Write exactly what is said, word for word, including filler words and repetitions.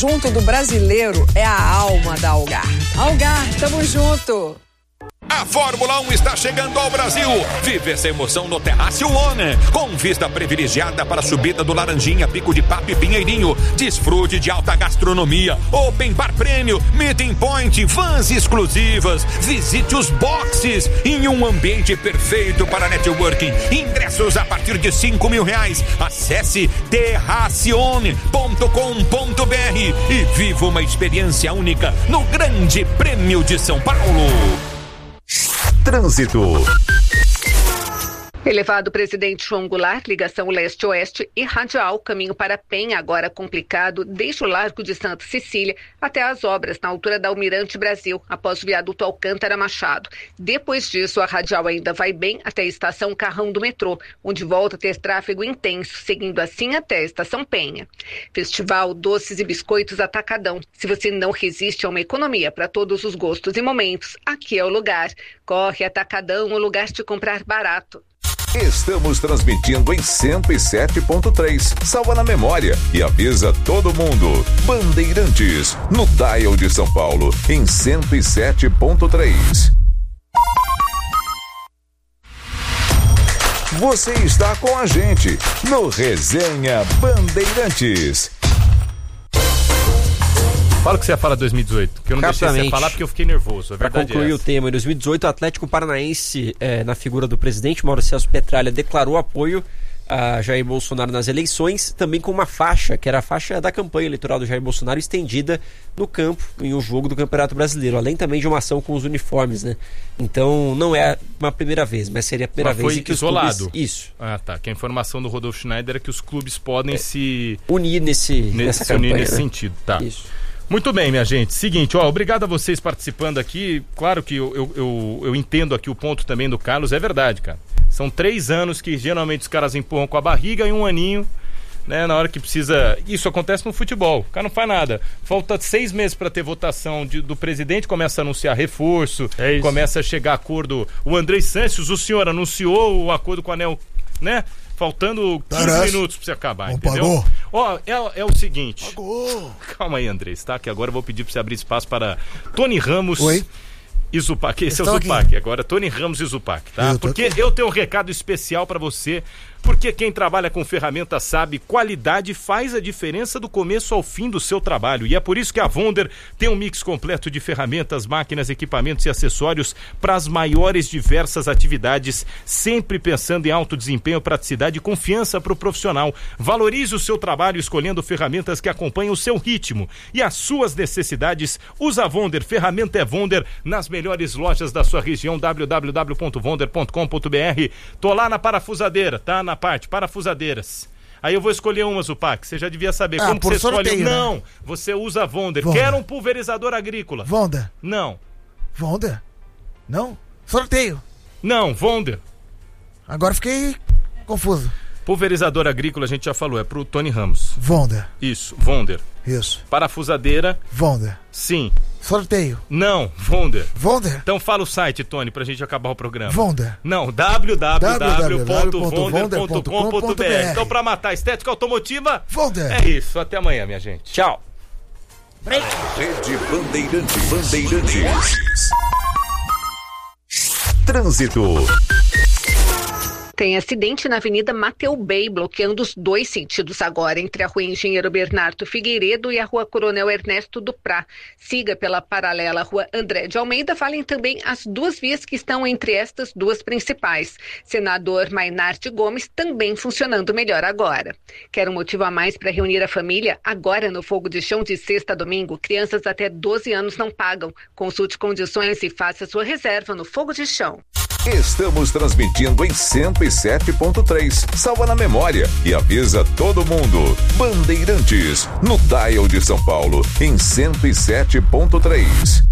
conjunto do brasileiro é a alma da Algar. Algar, tamo junto! A Fórmula um está chegando ao Brasil. Vive essa emoção no Terraço One, com vista privilegiada para a subida do Laranjinha, Pico de Papo e Pinheirinho. Desfrute de alta gastronomia, Open Bar Prêmio, Meeting Point, vans exclusivas. Visite os boxes em um ambiente perfeito para networking. Ingressos a partir de cinco mil reais. Acesse terracione ponto com ponto br e viva uma experiência única no Grande Prêmio de São Paulo. Trânsito. Elevado Presidente João Goulart, ligação leste-oeste e radial, caminho para Penha, agora complicado, desde o Largo de Santa Cecília até as obras na altura da Almirante Brasil, após o viaduto Alcântara Machado. Depois disso, a radial ainda vai bem até a estação Carrão do metrô, onde volta a ter tráfego intenso, seguindo assim até a estação Penha. Festival Doces e Biscoitos Atacadão. Se você não resiste a uma economia para todos os gostos e momentos, aqui é o lugar. Corre Atacadão, o lugar de comprar barato. Estamos transmitindo em cento e sete ponto três. Salva na memória e avisa todo mundo. Bandeirantes, no dial de São Paulo, em cento e sete ponto três. Você está com a gente no Resenha Bandeirantes. Fala o que você ia falar dois mil e dezoito, que eu não deixei você falar porque eu fiquei nervoso. Para concluir o tema, em dois mil e dezoito, o Atlético Paranaense, é, na figura do presidente Mauro Celso Petralha, declarou apoio a Jair Bolsonaro nas eleições, também com uma faixa, que era a faixa da campanha eleitoral do Jair Bolsonaro, estendida no campo, em um jogo do Campeonato Brasileiro, além também de uma ação com os uniformes, né? Então, não é uma primeira vez, mas seria a primeira mas vez foi em que isolado. os clubes... Isso. Ah, tá. Que a informação do Rodolfo Schneider é que os clubes podem é, se... unir nesse, nesse nessa se campanha, unir nesse né? sentido, tá. Isso. Muito bem, minha gente. Seguinte, ó, obrigado a vocês participando aqui. Claro que eu, eu, eu, eu entendo aqui o ponto também do Carlos, é verdade, cara. São três anos que geralmente os caras empurram com a barriga e um aninho, né, na hora que precisa... Isso acontece no futebol, o cara não faz nada. Falta seis meses para ter votação de, do presidente, começa a anunciar reforço, é começa a chegar acordo... O Andrei Santos, o senhor anunciou o acordo com a ANEL, né? Faltando quinze Parece. minutos pra você acabar, não entendeu? Pagou. Ó, é, é o seguinte... Pagou. Calma aí, Andrés, tá? Que agora eu vou pedir pra você abrir espaço para Tony Ramos... Oi? E Zupac, esse é o Zupac, aqui. Agora Tony Ramos e Zupac, tá? Eu porque aqui. Eu tenho um recado especial pra você, porque quem trabalha com ferramenta sabe, qualidade faz a diferença do começo ao fim do seu trabalho, e é por isso que a Wonder tem um mix completo de ferramentas, máquinas, equipamentos e acessórios para as maiores diversas atividades, sempre pensando em alto desempenho, praticidade e confiança para o profissional. Valorize o seu trabalho escolhendo ferramentas que acompanham o seu ritmo e as suas necessidades. Usa a Wonder, ferramenta é Wonder, nas melhores lojas da sua região, w w w ponto wonder ponto com ponto b r. Tô lá na parafusadeira, tá? Na parte, parafusadeiras. Aí eu vou escolher uma, Zupac. Você já devia saber. Ah, como que você sorteio, escolhe? Né? Não, você usa a Wonder. Wonder. Quer um pulverizador agrícola? Wonder. Não. Wonder? Não? Sorteio. Não, Wonder. Agora fiquei confuso. Pulverizador agrícola, a gente já falou, é pro Tony Ramos. Wonder. Isso, Wonder. Isso. Parafusadeira. Wonder. Sim. Sorteio. Não, Wonder. Wonder? Então fala o site, Tony, pra gente acabar o programa. Wonder. Não, w w w ponto wonder ponto com ponto b r. Então, pra matar a estética automotiva, Wonder. É isso. Até amanhã, minha gente. Tchau. Rede Bandeirantes. Bandeirantes. Trânsito. Tem acidente na Avenida Mateu Bey, bloqueando os dois sentidos agora, entre a Rua Engenheiro Bernardo Figueiredo e a Rua Coronel Ernesto Duprá. Siga pela paralela Rua André de Almeida, valem também as duas vias que estão entre estas duas principais. Senador Mainarte Gomes também funcionando melhor agora. Quer um motivo a mais para reunir a família? Agora no Fogo de Chão de sexta a domingo, crianças até doze anos não pagam. Consulte condições e faça sua reserva no Fogo de Chão. Estamos transmitindo em cento e sete ponto três. Salva na memória e avisa todo mundo. Bandeirantes, no dial de São Paulo, em cento e sete ponto três.